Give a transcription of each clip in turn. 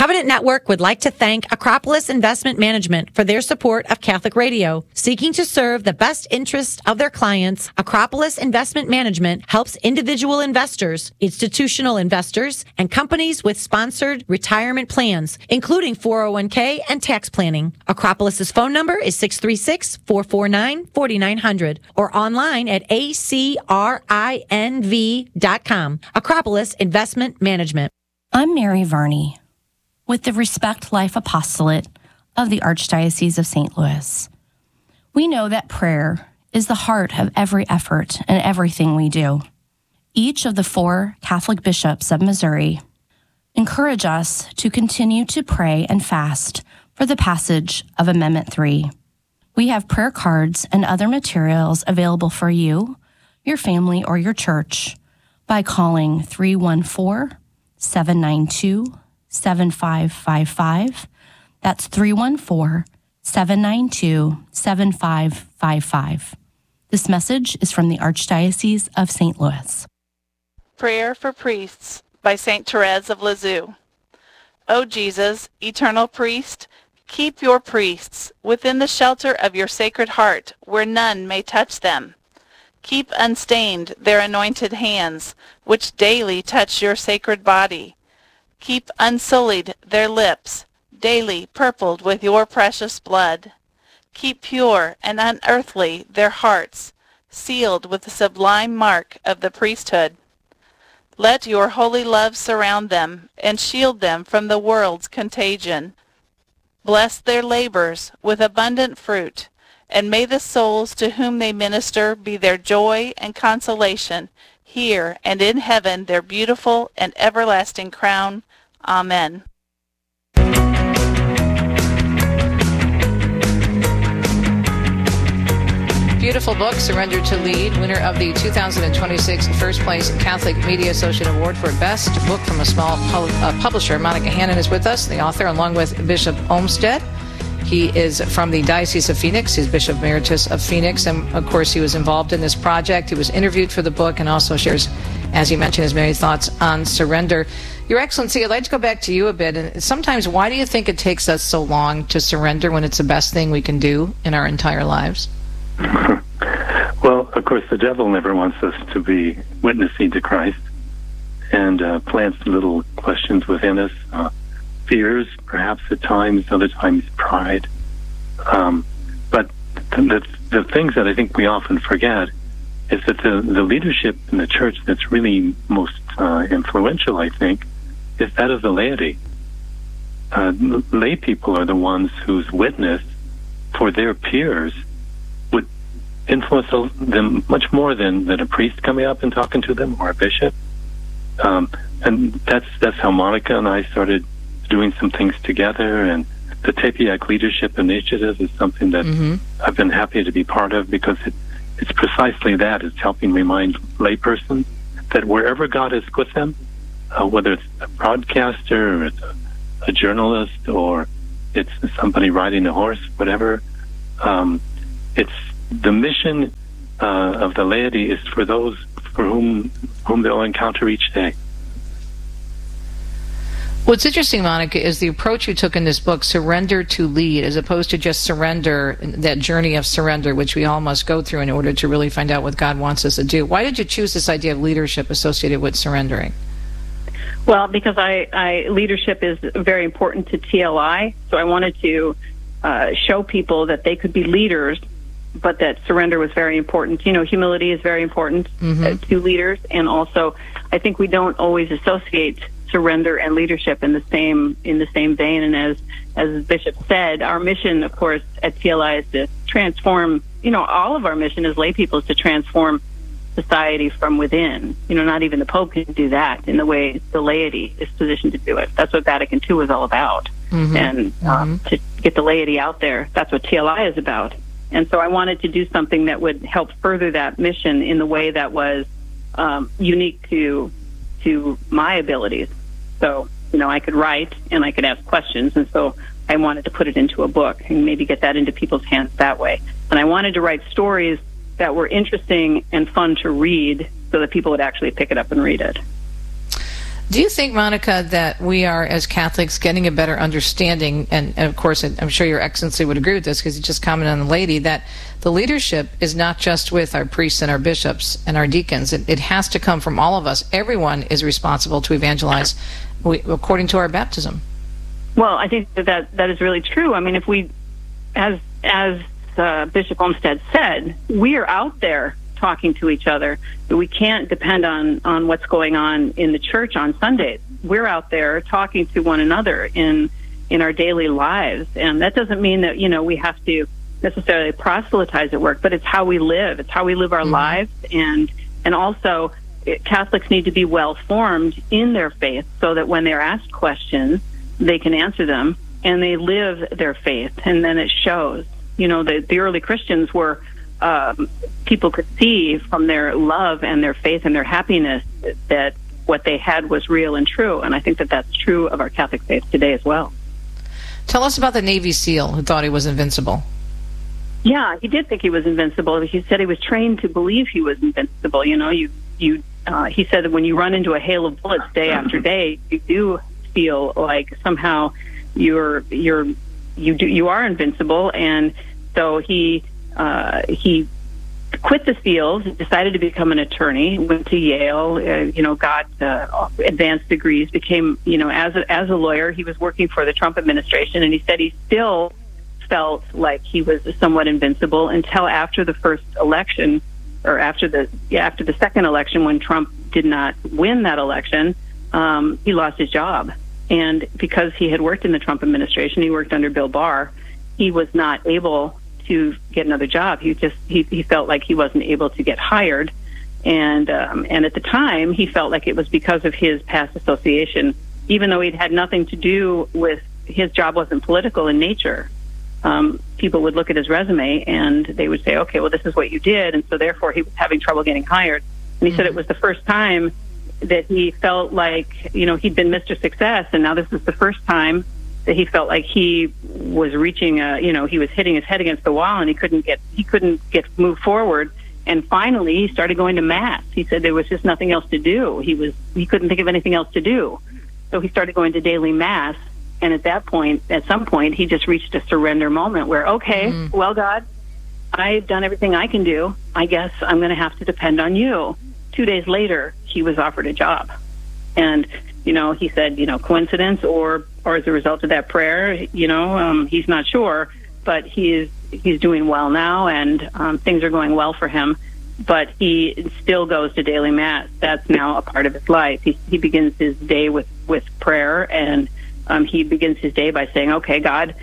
Covenant Network would like to thank Acropolis Investment Management for their support of Catholic Radio. Seeking to serve the best interest of their clients, Acropolis Investment Management helps individual investors, institutional investors, and companies with sponsored retirement plans, including 401k and tax planning. Acropolis's phone number is 636-449-4900 or online at acrinv.com. Acropolis Investment Management. I'm Mary Varney with the Respect Life Apostolate of the Archdiocese of St. Louis. We know that prayer is the heart of every effort and everything we do. Each of the 4 Catholic bishops of Missouri encourage us to continue to pray and fast for the passage of Amendment 3. We have prayer cards and other materials available for you, your family, or your church by calling 314-792-7555. That's 314-792-7555. This message is from the Archdiocese of St. Louis. Prayer for Priests by St. Therese of Lisieux. O Jesus, eternal priest, keep your priests within the shelter of your sacred heart, where none may touch them. Keep unstained their anointed hands, which daily touch your sacred body. Keep unsullied their lips, daily purpled with your precious blood. Keep pure and unearthly their hearts, sealed with the sublime mark of the priesthood. Let your holy love surround them and shield them from the world's contagion. Bless their labors with abundant fruit, and may the souls to whom they minister be their joy and consolation, here and in heaven their beautiful and everlasting crown. Amen. Beautiful book, Surrender to Lead, winner of the 2026 First Place Catholic Media Associate Award for Best Book from a Small Publisher. Monica Hannon is with us, the author, along with Bishop Olmsted. He is from the Diocese of Phoenix. He's Bishop Emeritus of Phoenix. And, of course, he was involved in this project. He was interviewed for the book and also shares, as you mentioned, his many thoughts on surrender. Your Excellency, I'd like to go back to you a bit. And sometimes, why do you think it takes us so long to surrender when it's the best thing we can do in our entire lives? Well, of course, the devil never wants us to be witnessing to Christ and plants little questions within us. Fears, perhaps at times, other times pride. But the things that I think we often forget is that the leadership in the church that's really most influential, I think, is that of the laity. Lay people are the ones whose witness for their peers would influence them much more than a priest coming up and talking to them or a bishop. And that's how Monica and I started doing some things together, and the Tepeyac Leadership Initiative is something that I've been happy to be part of, because it's precisely that. It's helping remind laypersons that wherever God is with them, whether it's a broadcaster or it's a journalist or it's somebody riding a horse, whatever, it's the mission of the laity is for those for whom they'll encounter each day. What's interesting, Monica, is the approach you took in this book, Surrender to Lead, as opposed to just surrender, that journey of surrender, which we all must go through in order to really find out what God wants us to do. Why did you choose this idea of leadership associated with surrendering? Well, because leadership is very important to TLI, so I wanted to show people that they could be leaders, but that surrender was very important. You know, humility is very important to leaders, and also I think we don't always associate surrender and leadership in the same vein. And as Bishop said, our mission, of course, at TLI is to transform. You know, all of our mission as lay people is to transform society from within. You know, not even the Pope can do that in the way the laity is positioned to do it. That's what Vatican II is all about. And to get the laity out there, that's what TLI is about. And so I wanted to do something that would help further that mission in the way that was unique to my abilities. So, you know, I could write and I could ask questions, and so I wanted to put it into a book and maybe get that into people's hands that way. And I wanted to write stories that were interesting and fun to read so that people would actually pick it up and read it. Do you think, Monica, that we are, as Catholics, getting a better understanding, and of course, I'm sure Your Excellency would agree with this because you just commented on the lady, that the leadership is not just with our priests and our bishops and our deacons. It has to come from all of us. Everyone is responsible to evangelize according to our baptism. Well, I think that is really true. I mean, if we, as Bishop Olmsted said, we are out there talking to each other. We can't depend on what's going on in the church on Sundays. We're out there talking to one another in our daily lives, and that doesn't mean that we have to necessarily proselytize at work, but it's how we live. It's how we live our lives, and also Catholics need to be well formed in their faith so that when they're asked questions, they can answer them and they live their faith, and then it shows. The early Christians were. People could see from their love and their faith and their happiness that what they had was real and true. And I think that that's true of our Catholic faith today as well. Tell us about the Navy SEAL who thought he was invincible. Yeah, he did think he was invincible. He said he was trained to believe he was invincible. He said that when you run into a hail of bullets day after day, you do feel like somehow you are invincible. And so he quit the SEALs, decided to become an attorney, went to Yale, got advanced degrees, became, as a lawyer. He was working for the Trump administration, and he said he still felt like he was somewhat invincible until after the first election, or after the second election, when Trump did not win that election. He lost his job. And because he had worked in the Trump administration, he worked under Bill Barr, he was not able to get another job. He felt like he wasn't able to get hired, and at the time he felt like it was because of his past association, even though he'd had nothing to do with his job, wasn't political in nature. People would look at his resume and they would say, okay, well, this is what you did, and so therefore he was having trouble getting hired. And he said it was the first time that he felt like he'd been Mr. Success, and now this is the first time that he felt like he was reaching he was hitting his head against the wall, and he couldn't get moved forward. And finally he started going to Mass. He said there was just nothing else to do. He couldn't think of anything else to do. So he started going to daily Mass, and at some point he just reached a surrender moment where, okay, well, God, I've done everything I can do. I guess I'm going to have to depend on you. 2 days later, he was offered a job. And he said, coincidence or as a result of that prayer, he's not sure, but he's doing well now, and things are going well for him. But he still goes to daily Mass. That's now a part of his life. He begins his day with prayer, and he begins his day by saying, okay, God,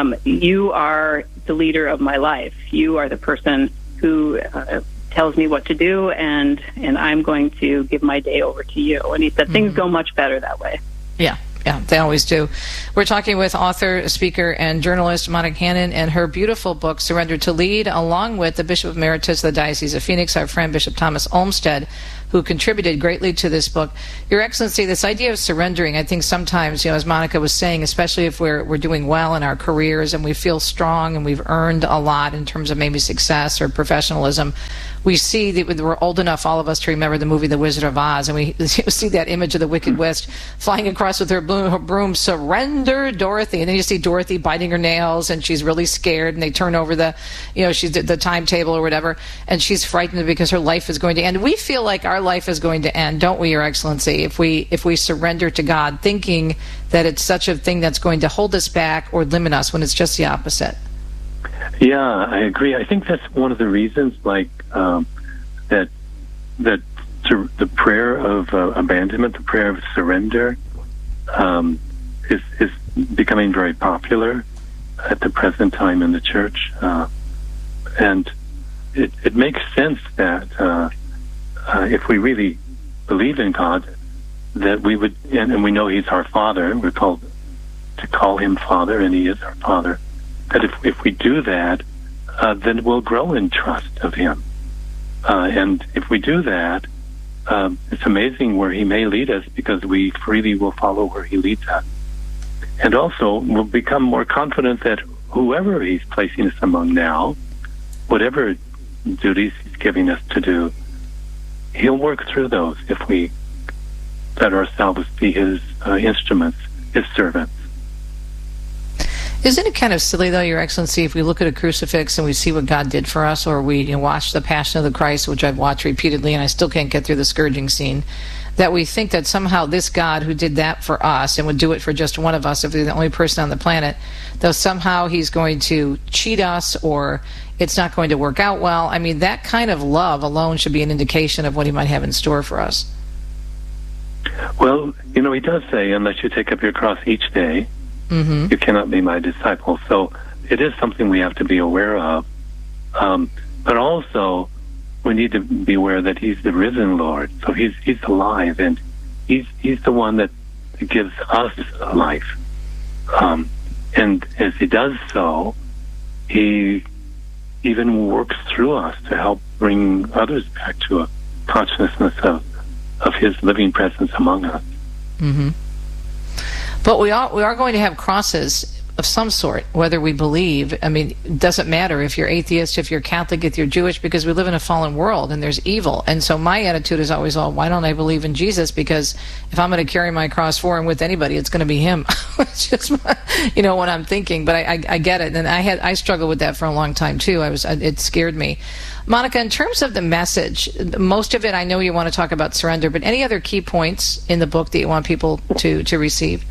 you are the leader of my life. You are the person who tells me what to do, and I'm going to give my day over to you. And he said things go much better that way. Yeah, they always do. We're talking with author, speaker, and journalist Monica Hannon, and her beautiful book, Surrender to Lead, along with the Bishop Emeritus of the Diocese of Phoenix, our friend Bishop Thomas Olmsted, who contributed greatly to this book. Your Excellency, this idea of surrendering, I think sometimes, as Monica was saying, especially if we're doing well in our careers and we feel strong and we've earned a lot in terms of maybe success or professionalism, we see that we're old enough, all of us, to remember the movie The Wizard of Oz, and we see that image of the Wicked Witch flying across with her broom, surrender, Dorothy. And then you see Dorothy biting her nails, and she's really scared, and they turn over she's the timetable or whatever, and she's frightened because her life is going to end. We feel like our life is going to end, don't we, Your Excellency, if we surrender to God, thinking that it's such a thing that's going to hold us back or limit us, when it's just the opposite. Yeah, I agree. I think that's one of the reasons, that the prayer of abandonment, the prayer of surrender, is becoming very popular at the present time in the Church, and it makes sense that if we really believe in God, that we would, and we know He's our Father, we're called to call Him Father, and He is our Father. That if we do that, then we'll grow in trust of Him. And if we do that, it's amazing where He may lead us, because we freely will follow where He leads us. And also, we'll become more confident that whoever He's placing us among now, whatever duties He's giving us to do, He'll work through those if we let ourselves be his instruments, his servants. Isn't it kind of silly, though, Your Excellency, if we look at a crucifix and we see what God did for us, or we watch The Passion of the Christ, which I've watched repeatedly, and I still can't get through the scourging scene, that we think that somehow this God who did that for us and would do it for just one of us if we're the only person on the planet, though somehow he's going to cheat us or it's not going to work out well. I mean, that kind of love alone should be an indication of what he might have in store for us. Well, he does say, unless you take up your cross each day, you cannot be my disciple. So it is something we have to be aware of. But also, we need to be aware that he's the risen Lord. So he's alive, and he's the one that gives us life. And as he does so, he even works through us to help bring others back to a consciousness of his living presence among us. But we are going to have crosses of some sort, whether we believe. I mean, it doesn't matter if you're atheist, if you're Catholic, if you're Jewish, because we live in a fallen world and there's evil. And so my attitude is always, why don't I believe in Jesus? Because if I'm going to carry my cross for and with anybody, it's going to be him. It's just, what I'm thinking. But I get it. And I struggled with that for a long time too. It scared me. Monica, in terms of the message, most of it, I know you want to talk about surrender, but any other key points in the book that you want people to receive?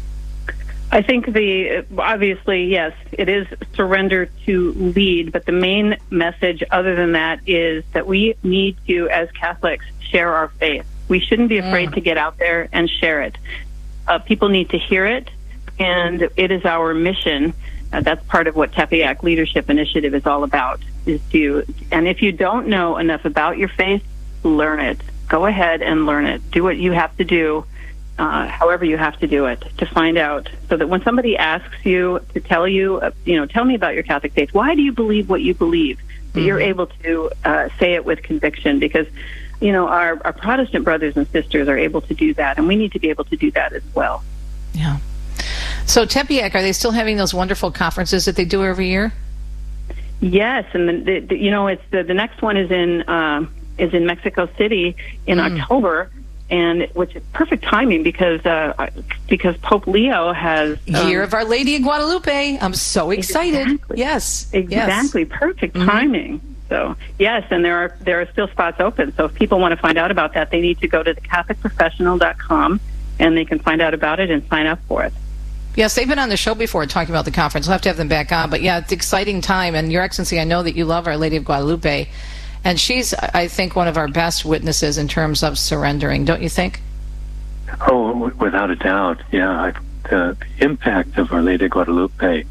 I think obviously, yes, it is surrender to lead, but the main message other than that is that we need to, as Catholics, share our faith. We shouldn't be afraid to get out there and share it. People need to hear it, and it is our mission. That's part of what Tepeyac Leadership Initiative is all about, and if you don't know enough about your faith, learn it. Go ahead and learn it. Do what you have to do. However you have to do it, to find out, so that when somebody asks you to tell you, tell me about your Catholic faith, why do you believe what you believe, that you're able to say it with conviction, because, our Protestant brothers and sisters are able to do that, and we need to be able to do that as well. Yeah. So Tepeyac, are they still having those wonderful conferences that they do every year? Yes, and it's the next one is in Mexico City in October. And which is perfect timing because Pope Leo has Year of Our Lady of Guadalupe. I'm so excited. Exactly. Yes, exactly. Perfect timing. So yes, and there are still spots open. So if people want to find out about that, they need to go to thecatholicprofessional.com and they can find out about it and sign up for it. Yes, they've been on the show before talking about the conference. We'll have to have them back on. But yeah, it's an exciting time. And Your Excellency, I know that you love Our Lady of Guadalupe. And she's, I think, one of our best witnesses in terms of surrendering, don't you think? Oh, without a doubt, yeah. The impact of Our Lady of Guadalupe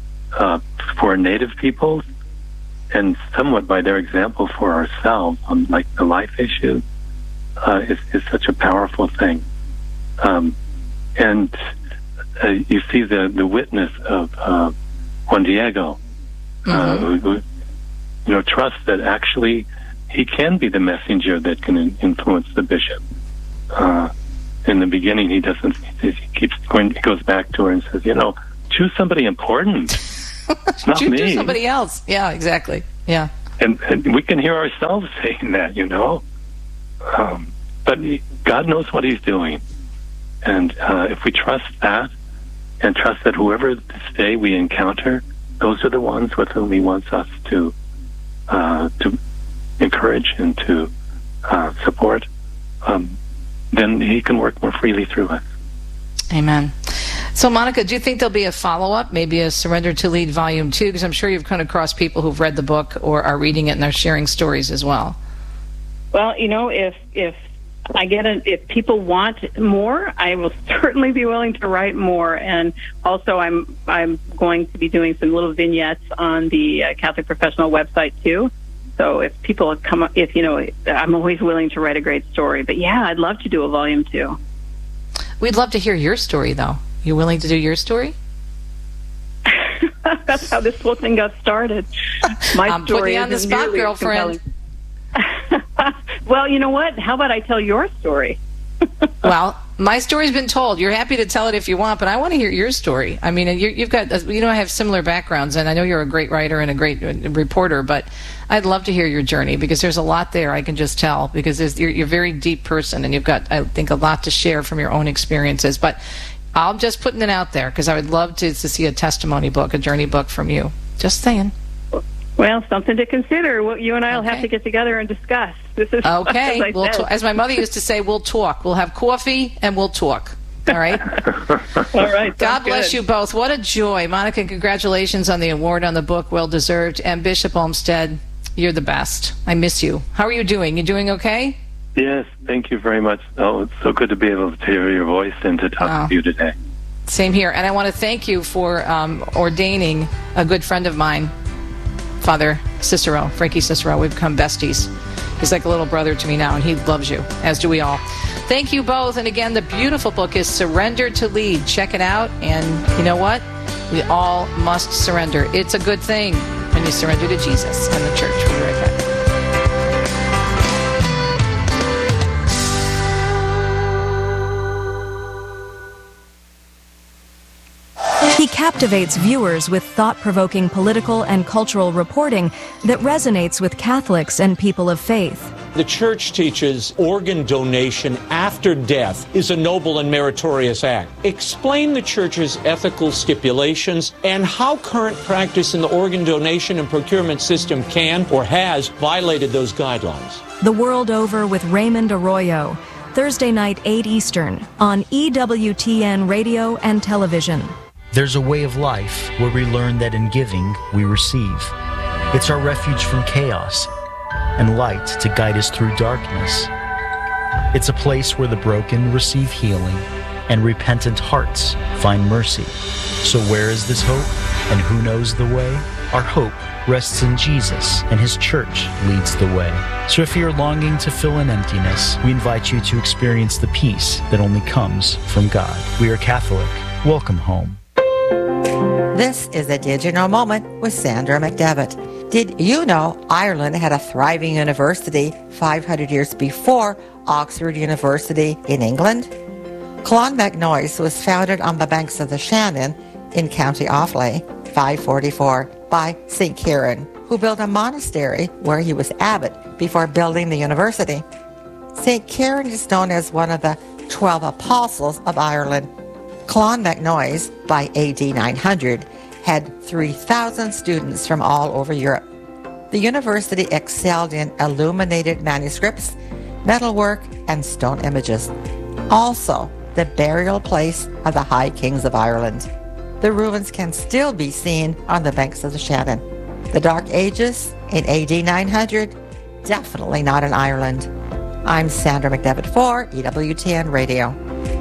for Native peoples, and somewhat by their example for ourselves on like the life issue, is such a powerful thing. And you see the witness of Juan Diego, who trust that actually he can be the messenger that can influence the bishop. In the beginning, he goes back to her and says, choose somebody important, not me. Choose somebody else. Yeah, exactly. Yeah. And we can hear ourselves saying that, but God knows what he's doing. And if we trust that, and trust that whoever this day we encounter, those are the ones with whom he wants us to encourage and to support, then he can work more freely through us. Amen. So, Monica, do you think there'll be a follow-up, maybe a Surrender to Lead Volume 2? Because I'm sure you've come across people who've read the book or are reading it and are sharing stories as well. Well, if people want more, I will certainly be willing to write more. And also, I'm going to be doing some little vignettes on the Catholic Professional website too. So if people come up, I'm always willing to write a great story. But yeah, I'd love to do a volume 2. We'd love to hear your story, though. You willing to do your story? That's how this whole thing got started. I'm putting you on the spot, girlfriend. Well, you know what? How about I tell your story? Well, My story's been told. You're happy to tell it if you want, but I want to hear your story. I mean, you've got, I have similar backgrounds, and I know you're a great writer and a great reporter, but I'd love to hear your journey because there's a lot there, I can just tell, because you're a very deep person, and you've got, I think, a lot to share from your own experiences. But I'm just putting it out there because I would love to see a testimony book, a journey book from you. Just saying. Well, something to consider. Well, you and I will have to get together and discuss. This is okay. As my mother used to say, we'll talk. We'll have coffee and we'll talk. All right? All right. God bless you both. What a joy. Monica, congratulations on the award on the book. Well deserved. And Bishop Olmsted, you're the best. I miss you. How are you doing? You doing okay? Yes, thank you very much. Oh, it's so good to be able to hear your voice and to talk to you today. Same here. And I want to thank you for ordaining a good friend of mine, Father Cicero, Frankie Cicero. We've become besties. He's like a little brother to me now, and he loves you, as do we all. Thank you both. And again, the beautiful book is Surrender to Lead. Check it out. And you know what? We all must surrender. It's a good thing when you surrender to Jesus and the church. We'll be right back. He captivates viewers with thought-provoking political and cultural reporting that resonates with Catholics and people of faith. The Church teaches organ donation after death is a noble and meritorious act. Explain the Church's ethical stipulations and how current practice in the organ donation and procurement system can or has violated those guidelines. The World Over with Raymond Arroyo, Thursday night, 8 Eastern, on EWTN Radio and Television. There's a way of life where we learn that in giving, we receive. It's our refuge from chaos and light to guide us through darkness. It's a place where the broken receive healing and repentant hearts find mercy. So where is this hope and who knows the way? Our hope rests in Jesus, and His church leads the way. So if you're longing to fill an emptiness, we invite you to experience the peace that only comes from God. We are Catholic. Welcome home. This is a Did You Know moment with Sandra McDevitt. Did you know Ireland had a thriving university 500 years before Oxford University in England? Clonmacnoise was founded on the banks of the Shannon in County Offaly, 544, by St. Kieran, who built a monastery where he was abbot before building the university. St. Kieran is known as one of the 12 apostles of Ireland. Clonmacnoise, by AD 900, had 3,000 students from all over Europe. The university excelled in illuminated manuscripts, metalwork, and stone images. Also, the burial place of the High Kings of Ireland. The ruins can still be seen on the banks of the Shannon. The Dark Ages in AD 900, definitely not in Ireland. I'm Sandra McDevitt for EWTN Radio.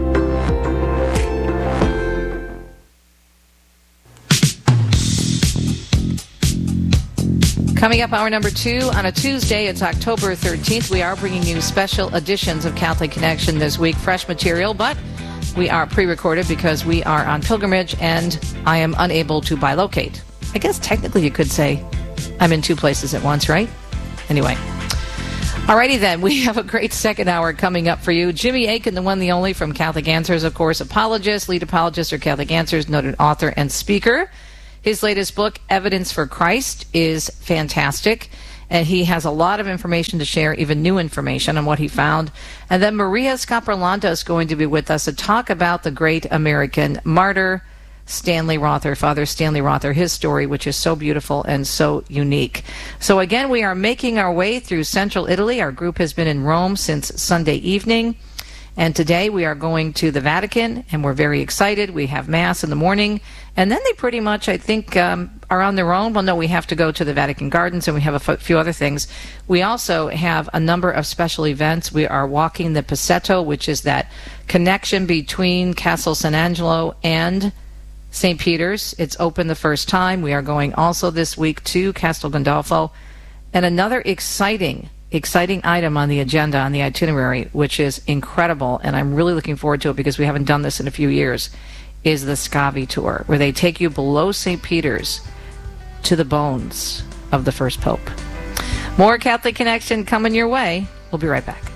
Coming up, hour number 2 on a Tuesday, it's October 13th. We are bringing you special editions of Catholic Connection this week, fresh material, but we are pre-recorded because we are on pilgrimage and I am unable to bilocate. I guess technically you could say I'm in two places at once, right? Anyway. Alrighty then, we have a great second hour coming up for you. Jimmy Akin, the one, the only, from Catholic Answers, of course, apologist, lead apologist for Catholic Answers, noted author and speaker. His latest book, Evidence for Christ, is fantastic, and he has a lot of information to share, even new information on what he found. And then Maria Scaparlanta is going to be with us to talk about the great American martyr, Stanley Rother, Father Stanley Rother, his story, which is so beautiful and so unique. So again, we are making our way through central Italy. Our group has been in Rome since Sunday evening. And today we are going to the Vatican, and we're very excited. We have Mass in the morning, and then they pretty much, I think, are on their own. Well, no, we have to go to the Vatican Gardens, and we have a few other things. We also have a number of special events. We are walking the Pasetto, which is that connection between Castel San Angelo and St. Peter's. It's open the first time. We are going also this week to Castel Gandolfo. And another exciting item on the agenda, on the itinerary, which is incredible, and I'm really looking forward to it because we haven't done this in a few years, is the Scavi Tour, where they take you below St. Peter's to the bones of the first pope. More Catholic Connection coming your way. We'll be right back.